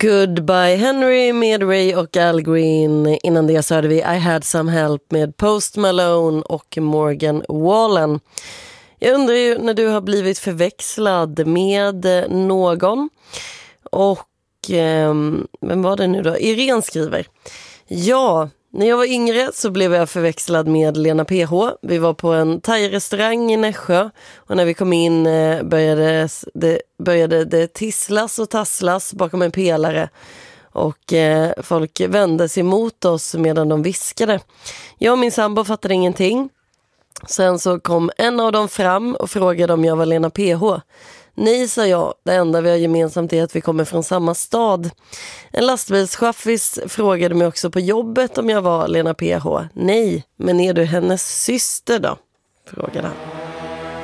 Goodbye Henry med Ray och Al Green. Innan det så hörde vi I Had Some Help med Post Malone och Morgan Wallen. Jag undrar ju när du har blivit förväxlad med någon. Och vem var det nu då? Irene skriver: ja, när jag var yngre så blev jag förväxlad med Lena PH. Vi var på en thai-restaurang i Nässjö och när vi kom in började det tisslas och tasslas bakom en pelare och folk vände sig mot oss medan de viskade. Jag och min sambo fattade ingenting. Sen så kom en av dem fram och frågade om jag var Lena PH. Nej, sa jag. Det enda vi har gemensamt är att vi kommer från samma stad. En lastbilschaffis frågade mig också på jobbet om jag var Lena PH. Nej, men är du hennes syster då? Frågade han.